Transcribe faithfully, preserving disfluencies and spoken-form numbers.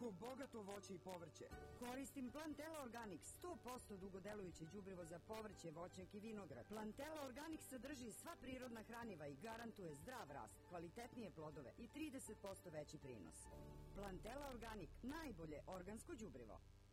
toliko bogato voće i povrće. Koristim Plantela Organic, sto posto dugodelujuće đubrivo za povrće, voćnjak i vinograd. Plantela Organic sadrži sva prirodna hraniva i garantuje zdrav rast, kvalitetnije plodove i trideset posto veći prinos. Plantela Organic, najbolje organsko đubrivo.